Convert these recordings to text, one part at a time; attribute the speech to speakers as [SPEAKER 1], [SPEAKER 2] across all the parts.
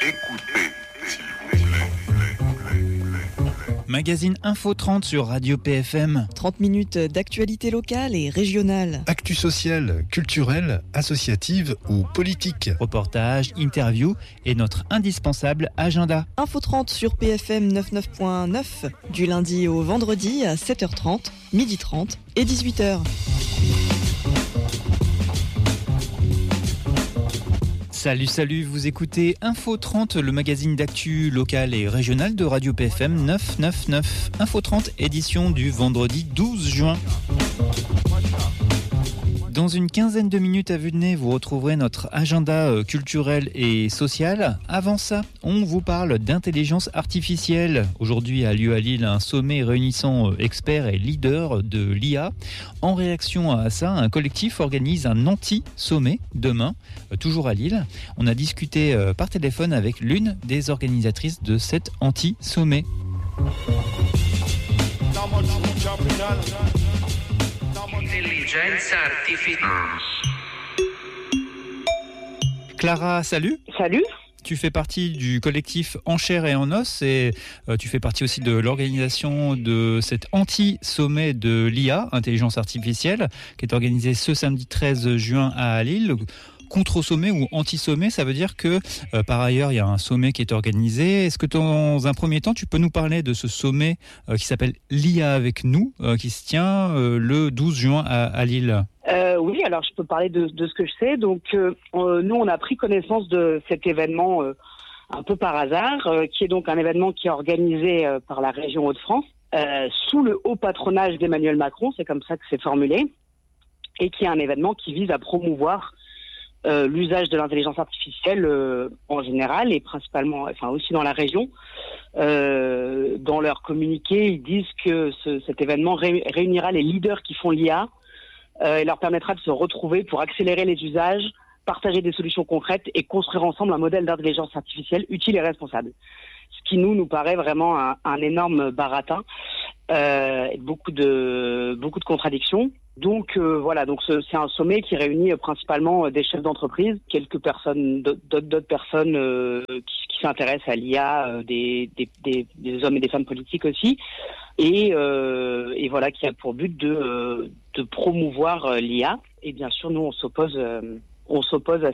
[SPEAKER 1] Écoutez, s'il vous plaît.
[SPEAKER 2] Magazine Info 30 sur Radio PFM.
[SPEAKER 3] 30 minutes d'actualité locale et régionale.
[SPEAKER 4] Actu sociale, culturelle, associative ou politique.
[SPEAKER 2] Reportages, interviews et notre indispensable agenda.
[SPEAKER 3] Info 30 sur PFM 99.9 du lundi au vendredi à 7h30, 12h30 et 18h.
[SPEAKER 2] Salut, vous écoutez Info 30, le magazine d'actu local et régional de Radio PFM 999. Info 30, édition du vendredi 12 juin. Dans une quinzaine de minutes à vue de nez, vous retrouverez notre agenda culturel et social. Avant ça, on vous parle d'intelligence artificielle. Aujourd'hui a lieu à Lille un sommet réunissant experts et leaders de l'IA. En réaction à ça, un collectif organise un anti-sommet demain, toujours à Lille. On a discuté par téléphone avec l'une des organisatrices de cet anti-sommet. Clara, salut.
[SPEAKER 5] Salut.
[SPEAKER 2] Tu fais partie du collectif En Chair et en Os et tu fais partie aussi de l'organisation de cet anti-sommet de l'IA, intelligence artificielle, qui est organisé ce samedi 13 juin à Lille. Contre-sommet ou anti-sommet, ça veut dire que par ailleurs il y a un sommet qui est organisé. Est-ce que dans un premier temps tu peux nous parler de ce sommet qui s'appelle l'IA avec nous, qui se tient le 12 juin à Lille?
[SPEAKER 5] Oui, alors je peux parler de ce que je sais. Donc nous on a pris connaissance de cet événement un peu par hasard, qui est donc un événement qui est organisé par la région Hauts-de-France, sous le haut patronage d'Emmanuel Macron, c'est comme ça que c'est formulé, et qui est un événement qui vise à promouvoir l'usage de l'intelligence artificielle en général et principalement, enfin aussi dans la région. Dans leur communiqué, ils disent que cet événement réunira les leaders qui font l'IA et leur permettra de se retrouver pour accélérer les usages, partager des solutions concrètes et construire ensemble un modèle d'intelligence artificielle utile et responsable. Ce qui nous paraît vraiment un énorme baratin, beaucoup de contradictions. Donc voilà, donc c'est un sommet qui réunit principalement des chefs d'entreprise, quelques personnes, d'autres personnes qui s'intéressent à l'IA, des hommes et des femmes politiques aussi, et voilà, qui a pour but de promouvoir l'IA. Et bien sûr, nous on s'oppose à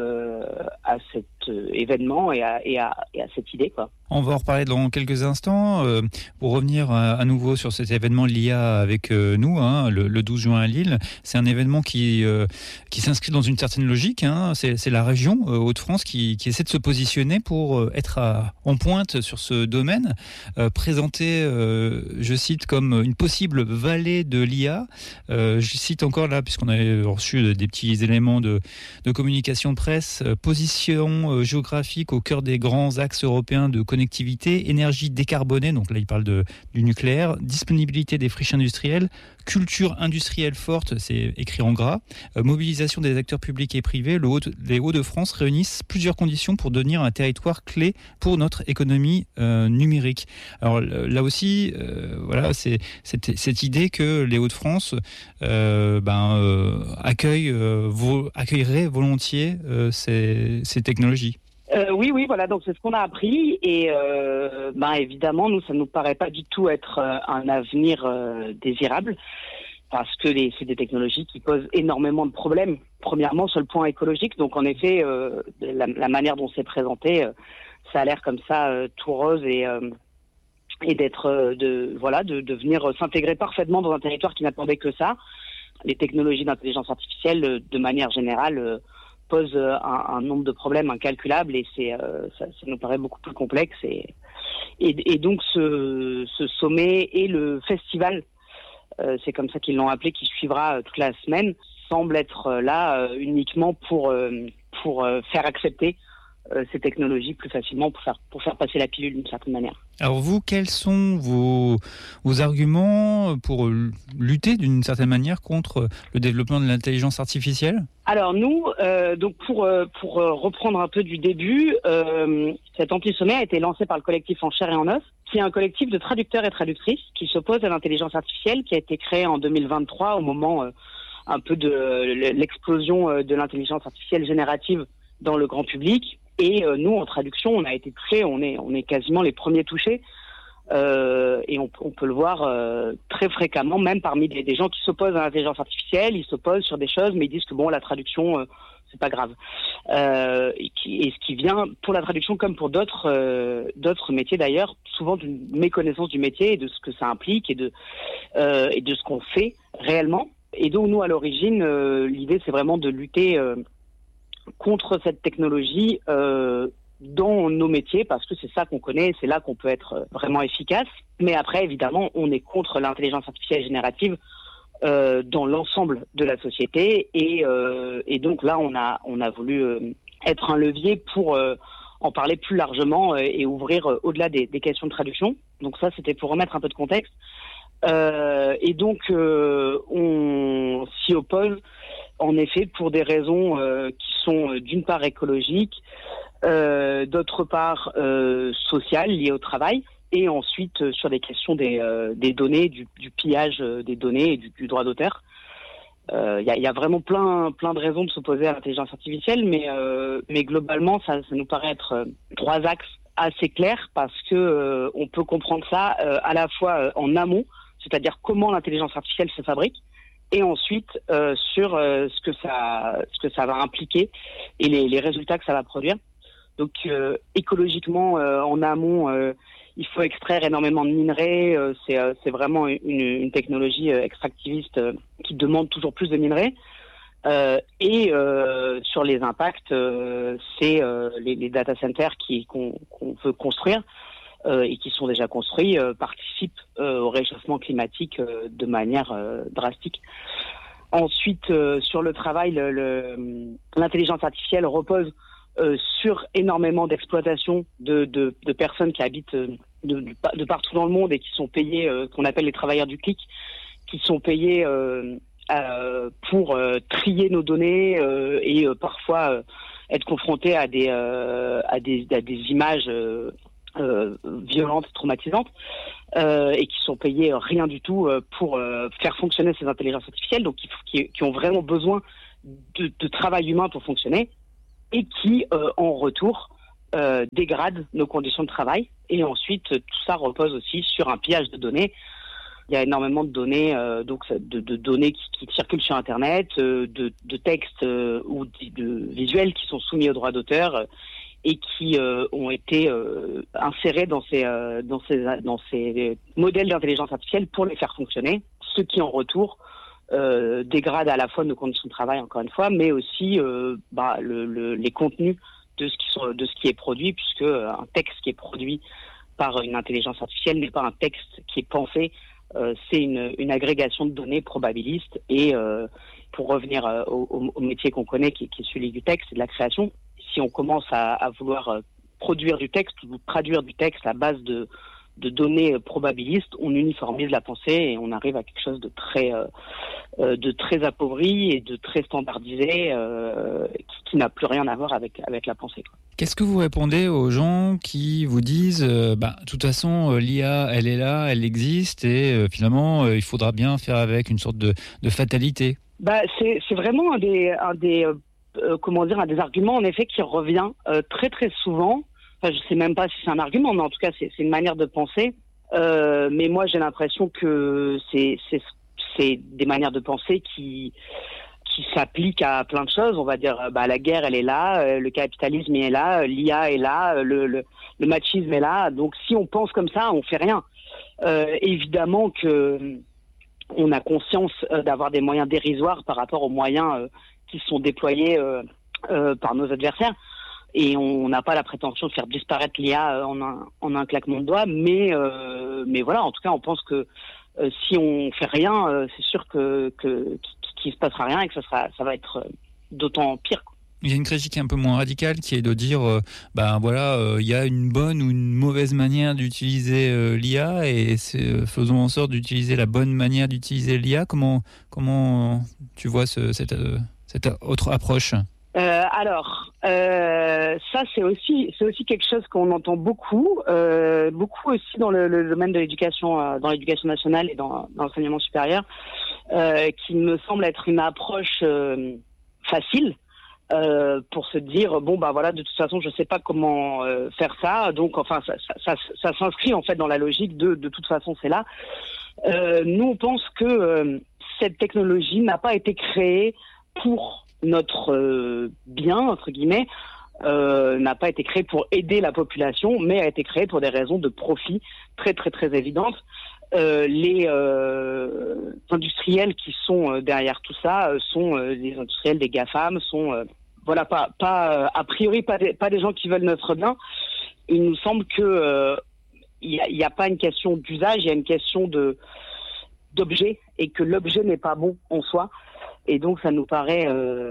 [SPEAKER 5] cet événement et à cette idée, quoi.
[SPEAKER 2] On va en reparler dans quelques instants. Pour revenir à nouveau sur cet événement l'IA avec nous, le 12 juin à Lille, c'est un événement qui s'inscrit dans une certaine logique. C'est la région Hauts-de-France qui essaie de se positionner pour être en pointe sur ce domaine, présenté, je cite, comme une possible vallée de l'IA. Je cite encore là, puisqu'on a reçu des petits éléments de communication de presse, position géographique au cœur des grands axes européens de connectivité, énergie décarbonée, donc là il parle du nucléaire, disponibilité des friches industrielles, culture industrielle forte, c'est écrit en gras, mobilisation des acteurs publics et privés. Les Hauts-de-France réunissent plusieurs conditions pour devenir un territoire clé pour notre économie numérique. Alors là aussi, voilà, c'est cette idée que les Hauts-de-France accueilleraient volontiers ces technologies.
[SPEAKER 5] Oui, voilà, donc c'est ce qu'on a appris et évidemment, nous, ça nous paraît pas du tout être un avenir désirable parce que c'est des technologies qui posent énormément de problèmes. Premièrement, sur le point écologique, donc en effet, la manière dont c'est présenté, ça a l'air comme ça tout rose et d'être de venir s'intégrer parfaitement dans un territoire qui n'attendait que ça. Les technologies d'intelligence artificielle, de manière générale, pose un nombre de problèmes incalculables et ça nous paraît beaucoup plus complexe et donc ce sommet et le festival, c'est comme ça qu'ils l'ont appelé, qui suivra toute la semaine, semble être là uniquement pour faire accepter ces technologies plus facilement, pour faire passer la pilule d'une certaine manière.
[SPEAKER 2] Alors vous, quels sont vos arguments pour lutter d'une certaine manière contre le développement de l'intelligence artificielle ?
[SPEAKER 5] Alors nous, donc pour reprendre un peu du début, cet anti-sommet a été lancé par le collectif En Chair et en Os, qui est un collectif de traducteurs et traductrices qui s'oppose à l'intelligence artificielle, qui a été créé en 2023 au moment un peu de l'explosion de l'intelligence artificielle générative dans le grand public. Et nous, en traduction, on a été touchés, on est quasiment les premiers touchés. Et on peut le voir très fréquemment, même parmi des gens qui s'opposent à l'intelligence artificielle. Ils s'opposent sur des choses, mais ils disent que bon, la traduction, c'est pas grave. Et ce qui vient pour la traduction, comme pour d'autres métiers d'ailleurs, souvent d'une méconnaissance du métier et de ce que ça implique et de ce qu'on fait réellement. Et donc nous, à l'origine, l'idée, c'est vraiment de lutter contre cette technologie dans nos métiers, parce que c'est ça qu'on connaît, c'est là qu'on peut être vraiment efficace. Mais après, évidemment, on est contre l'intelligence artificielle générative dans l'ensemble de la société. Et donc là, on a voulu être un levier pour en parler plus largement et ouvrir au-delà des questions de traduction. Donc ça, c'était pour remettre un peu de contexte. Et donc, on s'y oppose, en effet, pour des raisons qui sont d'une part écologiques, d'autre part sociales, liées au travail, et ensuite sur des questions des données, du pillage des données et du droit d'auteur. Il y a vraiment plein de raisons de s'opposer à l'intelligence artificielle, mais globalement, ça nous paraît être trois axes assez clairs, parce que on peut comprendre ça à la fois en amont, c'est-à-dire comment l'intelligence artificielle se fabrique, et ensuite sur ce que ça va impliquer et les résultats que ça va produire. Donc écologiquement, en amont, il faut extraire énormément de minerais. C'est vraiment une technologie extractiviste qui demande toujours plus de minerais. Et sur les impacts, c'est les data centers qu'on veut construire et qui sont déjà construits participent au réchauffement climatique de manière drastique. Ensuite, sur le travail, l'intelligence artificielle repose sur énormément d'exploitation de personnes qui habitent de partout dans le monde et qui sont payées, qu'on appelle les travailleurs du clic, qui sont payés pour trier nos données et parfois être confrontés à des images violentes, traumatisantes, et qui sont payés rien du tout pour faire fonctionner ces intelligences artificielles, donc qui ont vraiment besoin de travail humain pour fonctionner, et qui, en retour, dégradent nos conditions de travail. Et ensuite, tout ça repose aussi sur un pillage de données. Il y a énormément de données, donc de données qui circulent sur Internet, de textes ou de visuels qui sont soumis aux droits d'auteur et qui ont été insérés dans ces modèles d'intelligence artificielle pour les faire fonctionner, ce qui en retour dégrade à la fois nos conditions de travail, encore une fois, mais aussi les contenus de ce qui est produit, puisque un texte qui est produit par une intelligence artificielle n'est pas un texte qui est pensé, c'est une agrégation de données probabilistes. Et pour revenir au métier qu'on connaît, qui est celui du texte et de la création, si on commence à vouloir produire du texte ou traduire du texte à base de données probabilistes, on uniformise la pensée et on arrive à quelque chose de très appauvri et de très standardisé qui n'a plus rien à voir avec la pensée, quoi.
[SPEAKER 2] Qu'est-ce que vous répondez aux gens qui vous disent de toute façon l'IA elle est là, elle existe et finalement il faudra bien faire avec, une sorte de fatalité?
[SPEAKER 5] C'est vraiment un des arguments en effet qui revient très très souvent. Enfin, je sais même pas si c'est un argument, mais en tout cas c'est une manière de penser. Mais moi j'ai l'impression que c'est des manières de penser qui s'appliquent à plein de choses. On va dire la guerre elle est là, le capitalisme il est là, l'IA est là, le machisme est là. Donc si on pense comme ça, on fait rien. Évidemment que on a conscience d'avoir des moyens dérisoires par rapport aux moyens qui sont déployés par nos adversaires. Et on n'a pas la prétention de faire disparaître l'IA en un claquement de doigts, mais voilà, en tout cas, on pense que si on fait rien, c'est sûr qu'il se passera rien et que ça va être d'autant pire, quoi.
[SPEAKER 2] Il y a une critique un peu moins radicale qui est de dire il y a une bonne ou une mauvaise manière d'utiliser l'IA et faisons en sorte d'utiliser la bonne manière d'utiliser l'IA. Comment tu vois cette autre approche?
[SPEAKER 5] Ça c'est aussi quelque chose qu'on entend beaucoup aussi dans le domaine de l'éducation, dans l'éducation nationale et dans l'enseignement supérieur, qui me semble être une approche facile, pour se dire bon bah voilà, de toute façon je sais pas comment faire ça, donc enfin ça s'inscrit en fait dans la logique de toute façon c'est là. Nous on pense que cette technologie n'a pas été créée pour notre bien entre guillemets, n'a pas été créée pour aider la population, mais a été créée pour des raisons de profit très très très évidentes. Les industriels qui sont derrière tout ça sont les industriels des GAFAM, sont voilà, pas a priori pas des gens qui veulent notre bien. Il nous semble que il y a pas une question d'usage, il y a une question d'objet, et que l'objet n'est pas bon en soi. Et donc ça nous paraît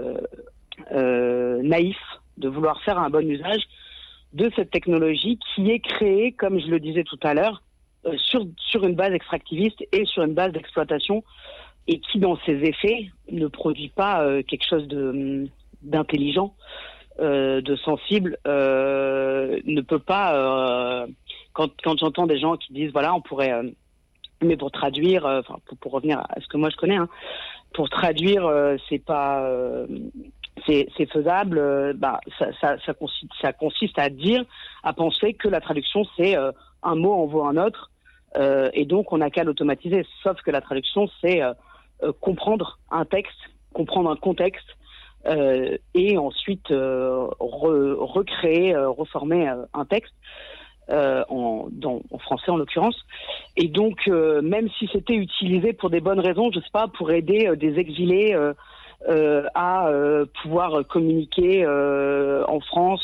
[SPEAKER 5] naïf de vouloir faire un bon usage de cette technologie qui est créée, comme je le disais tout à l'heure, sur une base extractiviste et sur une base d'exploitation, et qui dans ses effets ne produit pas quelque chose d'intelligent, de sensible, ne peut pas quand j'entends des gens qui disent voilà on pourrait mais pour traduire pour revenir à ce que moi je connais pour traduire c'est pas c'est faisable, ça consiste à penser que la traduction c'est un mot en vaut un autre, et donc on n'a qu'à l'automatiser, sauf que la traduction c'est comprendre un texte, comprendre un contexte, et ensuite recréer, reformer un texte en français en l'occurrence. Et donc même si c'était utilisé pour des bonnes raisons, je sais pas, pour aider des exilés à pouvoir communiquer en France,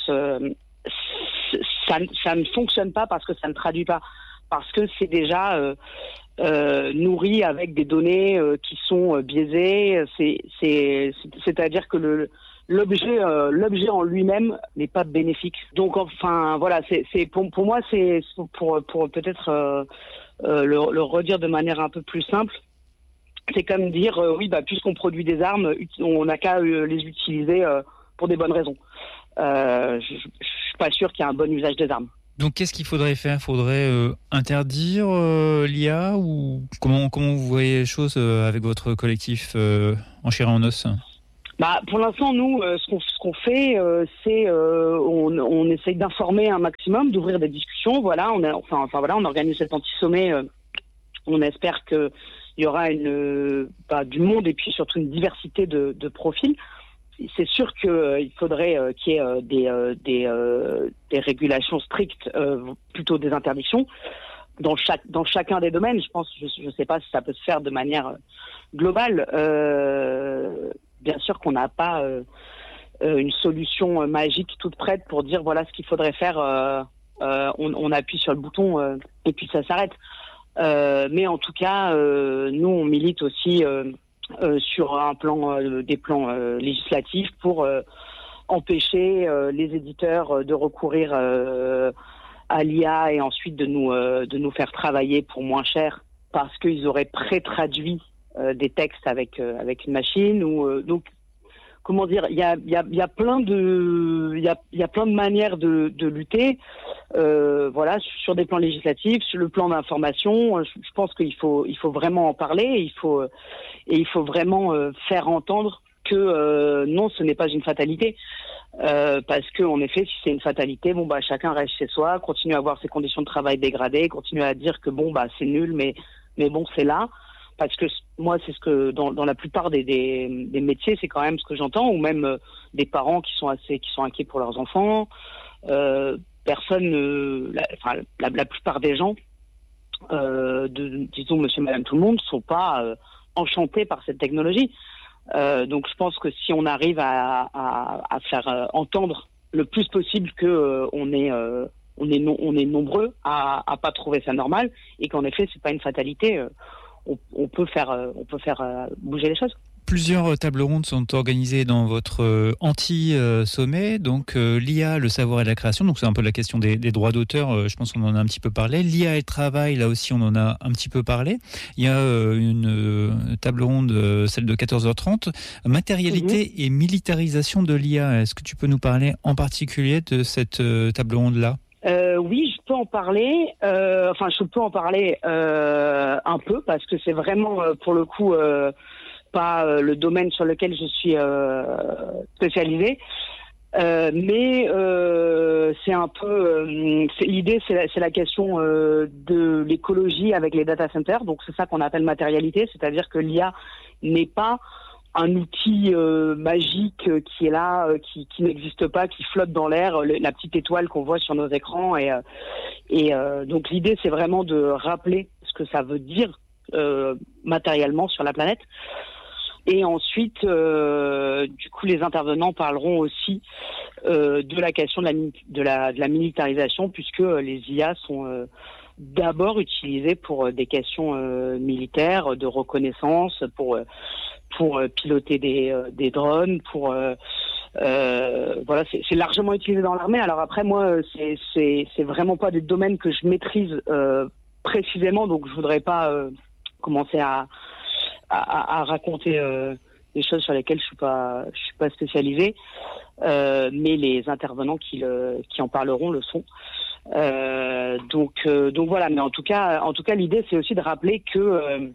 [SPEAKER 5] ça ne fonctionne pas parce que ça ne traduit pas, parce que c'est déjà nourri avec des données qui sont biaisées. C'est-à-dire que l'objet en lui-même n'est pas bénéfique. Donc enfin voilà, c'est pour moi, c'est pour peut-être le redire de manière un peu plus simple. C'est comme dire oui, puisqu'on produit des armes, on n'a qu'à les utiliser pour des bonnes raisons. Je suis pas sûr qu'il y ait un bon usage des armes.
[SPEAKER 2] Donc qu'est-ce qu'il faudrait faire ? Faudrait interdire l'IA, ou comment vous voyez les choses avec votre collectif en chair et en os ?
[SPEAKER 5] Pour l'instant, nous, ce qu'on fait, c'est on essaye d'informer un maximum, d'ouvrir des discussions. Voilà, on organise cet anti-sommet. On espère que il y aura du monde et puis surtout une diversité de profils. C'est sûr qu'il faudrait qu'il y ait des régulations strictes, plutôt des interdictions dans chacun des domaines. Je pense, je sais pas si ça peut se faire de manière globale. Bien sûr qu'on n'a pas une solution magique toute prête pour dire voilà ce qu'il faudrait faire. On appuie sur le bouton et puis ça s'arrête. Mais en tout cas, nous on milite aussi sur des plans législatifs pour empêcher les éditeurs de recourir à l'IA et ensuite de nous faire travailler pour moins cher parce qu'ils auraient pré-traduit des textes avec une machine. Ou donc comment dire, il y a plein de manières de lutter. Voilà, sur des plans législatifs, sur le plan d'information, je pense qu'il faut vraiment en parler. Il faut vraiment faire entendre que non, ce n'est pas une fatalité. Parce que en effet, si c'est une fatalité, chacun reste chez soi, continue à avoir ses conditions de travail dégradées, continue à dire que c'est nul, mais bon, c'est là. Parce que moi, c'est ce que dans la plupart des métiers, c'est quand même ce que j'entends, ou même des parents qui sont inquiets pour leurs enfants. La plupart des gens, disons monsieur, madame, tout le monde, sont pas enchantés par cette technologie. Donc je pense que si on arrive à faire entendre le plus possible que on est nombreux à pas trouver ça normal, et qu'en effet c'est pas une fatalité, on peut faire bouger les choses.
[SPEAKER 2] Plusieurs tables rondes sont organisées dans votre anti-sommet. Donc l'IA, le savoir et la création. Donc c'est un peu la question des droits d'auteur. Je pense qu'on en a un petit peu parlé. L'IA et le travail, là aussi on en a un petit peu parlé. Il y a une table ronde, celle de 14h30. Matérialité et militarisation de l'IA. Est-ce que tu peux nous parler en particulier de cette table ronde-là ?
[SPEAKER 5] Oui, je peux en parler. Je peux en parler un peu parce que c'est vraiment pour le coup pas le domaine sur lequel je suis spécialisée. Mais c'est un peu l'idée, c'est la question de l'écologie avec les data centers. Donc c'est ça qu'on appelle matérialité, c'est-à-dire que l'IA n'est pas un outil magique qui est là, qui n'existe pas, qui flotte dans l'air, la petite étoile qu'on voit sur nos écrans. Et donc l'idée, c'est vraiment de rappeler ce que ça veut dire matériellement sur la planète. Et ensuite, du coup, les intervenants parleront aussi de la question de la militarisation, puisque les IA sont d'abord utilisées pour des questions militaires, de reconnaissance, pour piloter des drones, voilà, c'est largement utilisé dans l'armée. Alors après, moi, c'est vraiment pas des domaines que je maîtrise précisément, donc je voudrais pas commencer à raconter des choses sur lesquelles je suis pas spécialisée, mais les intervenants qui en parleront le sont. Donc voilà. Mais en tout cas, l'idée, c'est aussi de rappeler que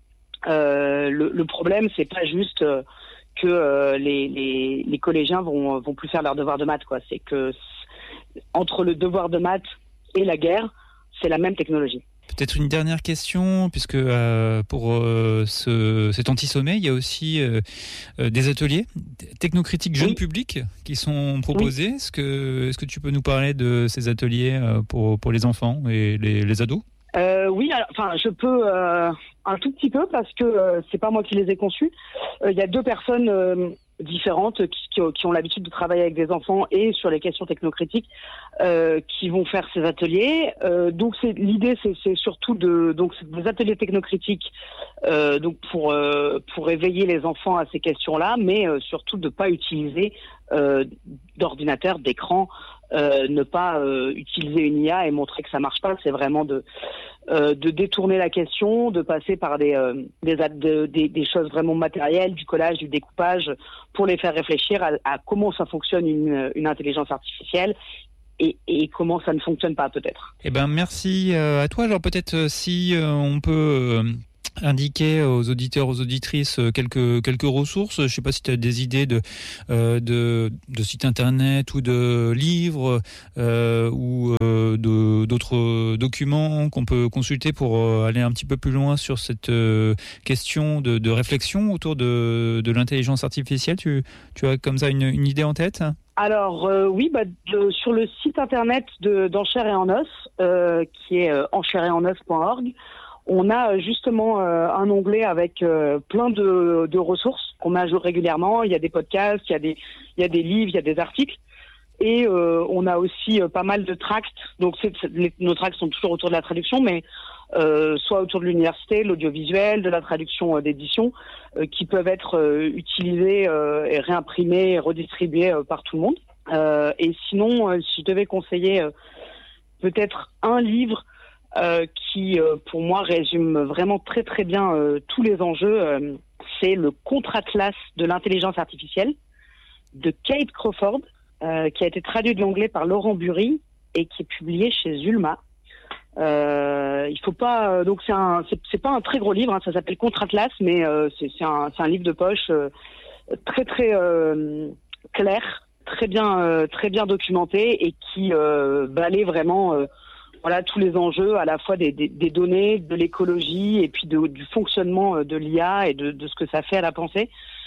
[SPEAKER 5] le problème, c'est pas juste que les collégiens vont plus faire leur devoir de maths, quoi. C'est que entre le devoir de maths et la guerre, c'est la même technologie.
[SPEAKER 2] Peut-être une dernière question, puisque pour cet anti-sommeil, il y a aussi des ateliers technocritiques jeunes publics qui sont proposés. Oui. Est-ce que tu peux nous parler de ces ateliers pour les enfants et les ados ?
[SPEAKER 5] Oui, enfin, je peux un tout petit peu parce que c'est pas moi qui les ai conçus. Il y a deux personnes différentes qui ont l'habitude de travailler avec des enfants et sur les questions technocritiques qui vont faire ces ateliers. Donc l'idée, c'est surtout c'est des ateliers technocritiques donc pour éveiller les enfants à ces questions-là, mais surtout de pas utiliser d'ordinateur, d'écran. Ne pas utiliser une IA et montrer que ça marche pas, c'est vraiment de détourner la question, de passer par des choses vraiment matérielles, du collage, du découpage, pour les faire réfléchir à comment ça fonctionne une intelligence artificielle et comment ça ne fonctionne pas peut-être.
[SPEAKER 2] Eh ben merci à toi. Alors peut-être si on peut indiquer aux auditeurs, aux auditrices quelques ressources. Je ne sais pas si tu as des idées de sites internet ou de livres ou d'autres documents qu'on peut consulter pour aller un petit peu plus loin sur cette question de réflexion autour de l'intelligence artificielle. Tu as comme ça une idée en tête ?
[SPEAKER 5] Alors oui, sur le site internet d'Enchères et en Os, qui est enchèresetenos.org, on a justement un onglet avec plein de ressources qu'on met à jour régulièrement. Il y a des podcasts, il y a des livres, il y a des articles. Et on a aussi pas mal de tracts. Donc nos tracts sont toujours autour de la traduction, mais soit autour de l'université, l'audiovisuel, de la traduction d'édition, qui peuvent être utilisés et réimprimés et redistribués par tout le monde. Et sinon, si je devais conseiller peut-être un livre qui, pour moi, résume vraiment très très bien tous les enjeux, c'est le Contre-Atlas de l'intelligence artificielle de Kate Crawford, qui a été traduit de l'anglais par Laurent Bury et qui est publié chez Zulma. Il faut pas, donc c'est pas un très gros livre, hein, ça s'appelle Contre-Atlas, mais c'est un livre de poche très très clair, très bien documenté et qui balaie vraiment voilà tous les enjeux à la fois des données, de l'écologie et puis du fonctionnement de l'IA et de ce que ça fait à la pensée.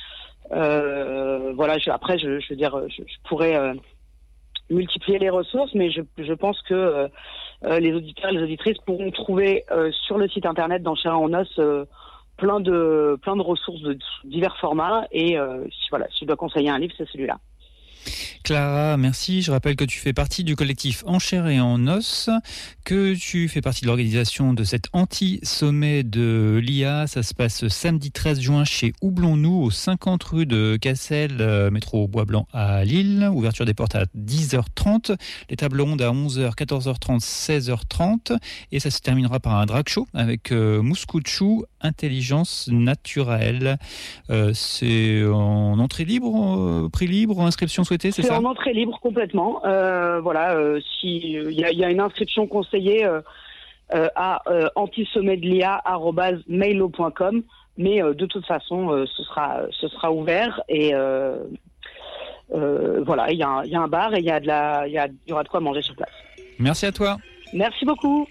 [SPEAKER 5] Voilà, je veux dire, je pourrais multiplier les ressources, mais je pense que les auditeurs et les auditrices pourront trouver sur le site internet d'Enchères et en Os plein de ressources de divers formats et si je dois conseiller un livre, c'est celui-là.
[SPEAKER 2] Clara, merci. Je rappelle que tu fais partie du collectif Enchères et en Os, que tu fais partie de l'organisation de cet anti-sommet de l'IA. Ça se passe samedi 13 juin chez Houblon-nous, au 50 rue de Cassel, métro Bois-Blanc à Lille. Ouverture des portes à 10h30. Les tables rondes à 11h, 14h30, 16h30. Et ça se terminera par un drag show avec Mouscouchou, Intelligence Naturelle. C'est en entrée libre, prix libre, inscription souhaitée, c'est ça ?
[SPEAKER 5] C'est en entrée libre complètement. Voilà, il y a une inscription conseillée à antisommetdelia@mailo.com. Mais de toute façon, ce sera ouvert et voilà, il y a un bar et il y aura de quoi manger sur place.
[SPEAKER 2] Merci à toi.
[SPEAKER 5] Merci beaucoup.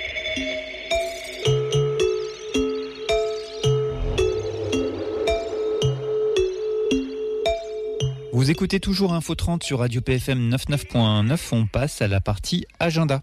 [SPEAKER 2] Vous écoutez toujours Info 30 sur Radio PFM 99.9. On passe à la partie agenda.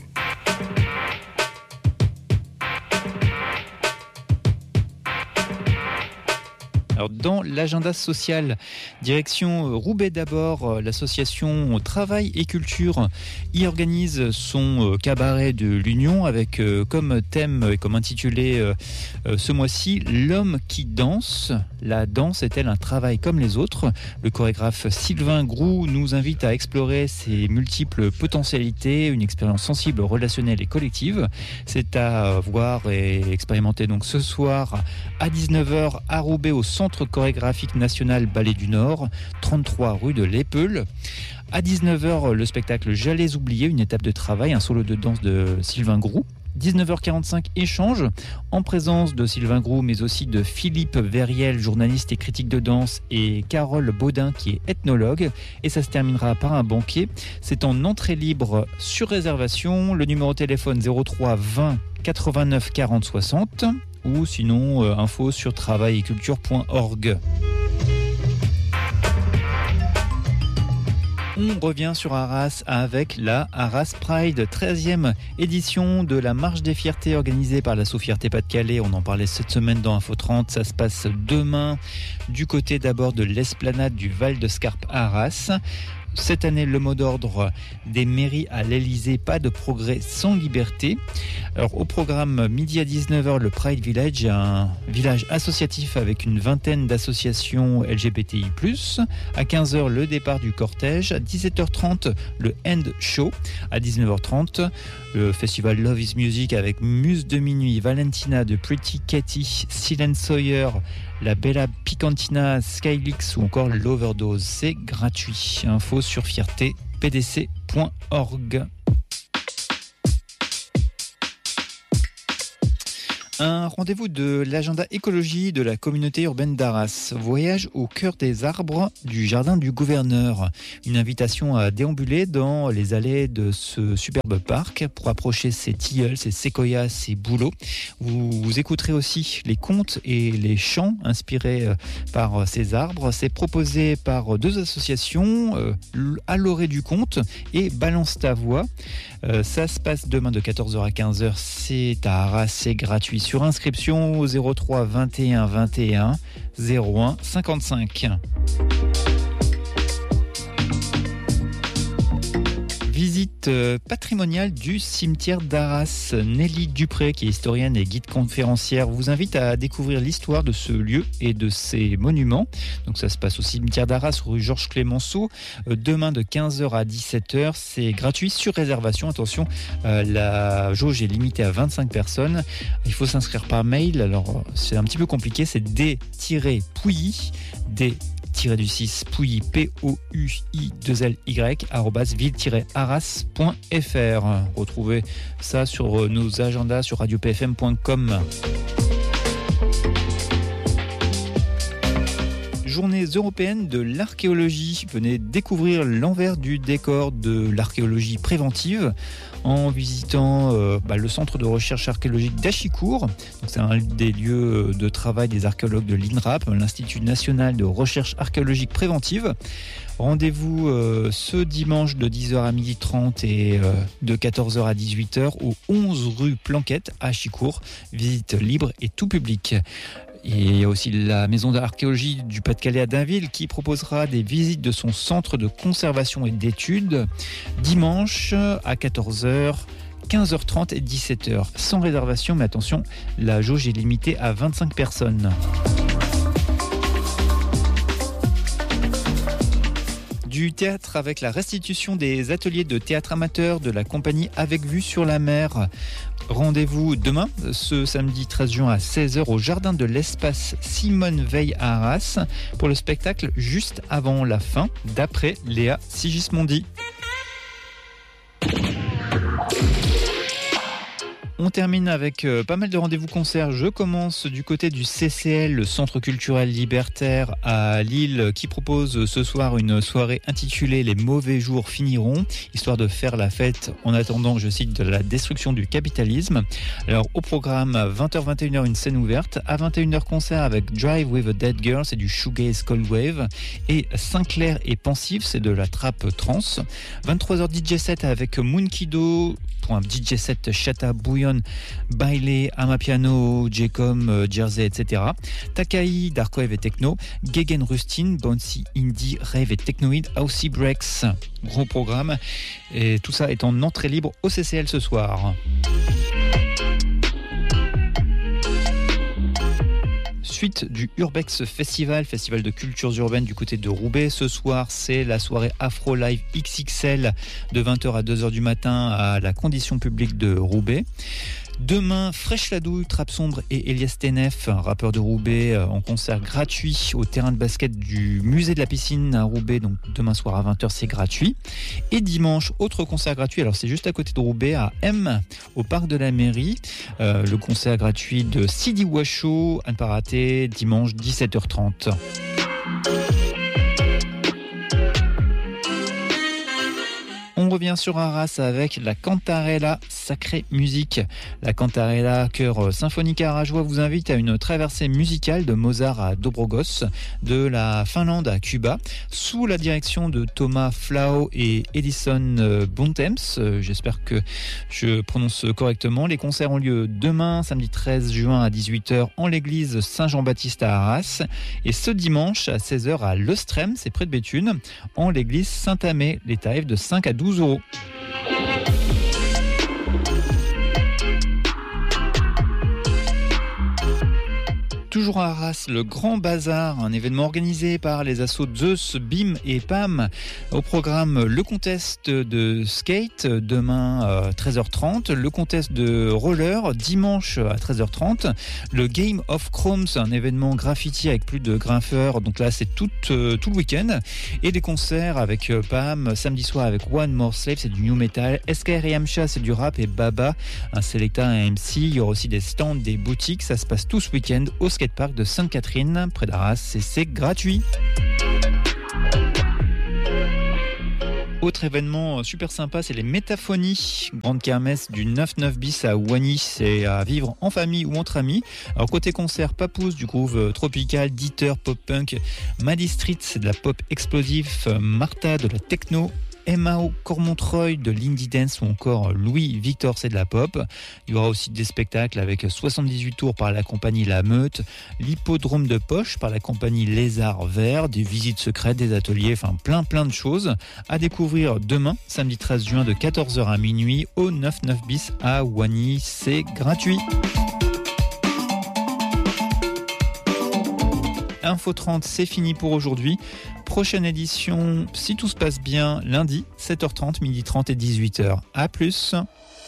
[SPEAKER 2] Alors dans l'agenda social, direction Roubaix d'abord, l'association Travail et Culture y organise son cabaret de l'Union avec comme thème et comme intitulé ce mois-ci « L'homme qui danse ». La danse est-elle un travail comme les autres ? Le chorégraphe Sylvain Groux nous invite à explorer ses multiples potentialités, une expérience sensible, relationnelle et collective. C'est à voir et expérimenter donc ce soir à 19h à Roubaix au Centre chorégraphique national Ballet du Nord, 33 rue de l'Épeule. À 19h, le spectacle J'allais oublier, une étape de travail, un solo de danse de Sylvain Groux. 19h45, échange en présence de Sylvain Groux, mais aussi de Philippe Verriel, journaliste et critique de danse, et Carole Baudin, qui est ethnologue. Et ça se terminera par un banquet. C'est en entrée libre sur réservation. Le numéro de téléphone 03 20 89 40 60 ou sinon info sur travailetculture.org. On revient sur Arras avec la Arras Pride, 13e édition de la Marche des Fiertés organisée par l'Asso Fierté Pas-de-Calais. On en parlait cette semaine dans Info 30. Ça se passe demain du côté d'abord de l'esplanade du Val de Scarpe à Arras. Cette année, le mot d'ordre des mairies à l'Elysée, pas de progrès sans liberté. Alors, au programme, midi à 19h, le Pride Village, un village associatif avec une vingtaine d'associations LGBTI+. À 15h, le départ du cortège. À 17h30, le End Show. À 19h30, le festival Love is Music avec Muse de Minuit, Valentina de Pretty Katy, Silent Sawyer, la Bella Picantina, Skylix ou encore l'Overdose. C'est gratuit. Info sur fiertépdc.org. Un rendez-vous de l'agenda écologie de la communauté urbaine d'Arras. Voyage au cœur des arbres du jardin du gouverneur. Une invitation à déambuler dans les allées de ce superbe parc pour approcher ses tilleuls, ses séquoias, ses bouleaux. Vous écouterez aussi les contes et les chants inspirés par ces arbres. C'est proposé par deux associations, à l'orée du conte et Balance ta voix. Ça se passe demain de 14h à 15h. C'est à Arras, c'est gratuit. Sur inscription au 03 21 21 01 55. Visite patrimoniale du cimetière d'Arras. Nelly Dupré, qui est historienne et guide conférencière, vous invite à découvrir l'histoire de ce lieu et de ses monuments. Donc ça se passe au cimetière d'Arras, rue Georges Clémenceau. Demain de 15h à 17h, c'est gratuit sur réservation. Attention, la jauge est limitée à 25 personnes. Il faut s'inscrire par mail. Alors c'est un petit peu compliqué, c'est d-pouilly, d-du-6 pouilly, POUI2LY @ville-arras.fr. Retrouvez ça sur nos agendas sur radiopfm.com. Journée européenne de l'archéologie. Venez découvrir l'envers du décor de l'archéologie préventive en visitant le centre de recherche archéologique d'Achicourt. Donc, c'est un des lieux de travail des archéologues de l'INRAP, l'Institut national de recherche archéologique préventive. Rendez-vous ce dimanche de 10h à 12h30 et de 14h à 18h au 11 rue Planquette à Achicourt. Visite libre et tout public. Et il y a aussi la maison d'archéologie du Pas-de-Calais à Dainville qui proposera des visites de son centre de conservation et d'études dimanche à 14h, 15h30 et 17h. Sans réservation, mais attention, la jauge est limitée à 25 personnes. Du théâtre avec la restitution des ateliers de théâtre amateur de la compagnie Avec Vue sur la Mer. Rendez-vous demain, ce samedi 13 juin à 16h au jardin de l'espace Simone Veil à Arras pour le spectacle Juste avant la fin, d'après Léa Sigismondi. On termine avec pas mal de rendez-vous concerts. Je commence du côté du CCL, le Centre culturel libertaire à Lille, qui propose ce soir une soirée intitulée « Les mauvais jours finiront », histoire de faire la fête en attendant, je cite, de la destruction du capitalisme. Alors au programme, 20h-21h, une scène ouverte. À 21h, concert avec Drive with a Dead Girl, c'est du shoegaze cold wave. Et Sinclair et Pensif, c'est de la trappe trance. 23h, DJ set avec Moonkido, DJ set Chata Bouillon, Baile, Amapiano, J-Com, Jersey, etc. Takai, Dark Wave et Techno, Gegen Rustin, Bouncy, Indie, Rave et Technoid, Housey Breaks. Gros programme. Et tout ça est en entrée libre au CCL ce soir. Suite du Urbex Festival de cultures urbaines du côté de Roubaix. Ce soir, c'est la soirée Afro Live XXL de 20h à 2h du matin à la Condition publique de Roubaix. Demain, Fresh Ladouille, Trappe Sombre et Elias Tenef, rappeur de Roubaix, en concert gratuit au terrain de basket du musée de la piscine à Roubaix. Donc demain soir à 20h, c'est gratuit. Et dimanche, autre concert gratuit. Alors c'est juste à côté de Roubaix, à M, au parc de la mairie. Le concert gratuit de Sidi Washo, à ne pas rater, dimanche 17h30. On revient sur Arras avec la Cantarella Sacrée Musique. La Cantarella, chœur symphonique arajois, vous invite à une traversée musicale de Mozart à Dobrogos, de la Finlande à Cuba, sous la direction de Thomas Flau et Edison Bontemps. J'espère que je prononce correctement. Les concerts ont lieu demain, samedi 13 juin à 18h, en l'église Saint-Jean-Baptiste à Arras, et ce dimanche à 16h à Lestrem, c'est près de Béthune, en l'église Saint-Amé. Les tarifs de 5 à 12 €. Toujours à Arras, le Grand Bazar, un événement organisé par les assos Zeus, BIM et PAM. Au programme, le contest de skate, demain 13h30, le contest de roller, dimanche à 13h30, le Game of Chromes, un événement graffiti avec plus de grimpeurs, donc là c'est tout le week-end, et des concerts avec PAM, samedi soir avec One More Slave, c'est du new metal, SKR et Yamcha, c'est du rap, et Baba, un Selecta, un MC. Il y aura aussi des stands, des boutiques, ça se passe tout ce week-end au skatepark de Sainte-Catherine, près d'Arras, et c'est gratuit. Autre événement super sympa, c'est les Métaphonies, grande kermesse du 9-9 bis à Wany, c'est à vivre en famille ou entre amis. Alors côté concert, Papoose du groove tropical, Dieter pop-punk, Maddie Street, c'est de la pop explosif, Martha de la techno, Emao Cormontreuil de l'Indie Dance, ou encore Louis Victor, c'est de la pop. Il y aura aussi des spectacles avec 78 tours par la compagnie La Meute, l'Hippodrome de Poche par la compagnie Lézard Vert, des visites secrètes, des ateliers, enfin plein de choses à découvrir demain, samedi 13 juin de 14h à minuit au 9-9 bis à Wany, c'est gratuit. Info 30, c'est fini pour aujourd'hui. Prochaine édition, si tout se passe bien, lundi, 7h30, 12h30 et 18h. À plus.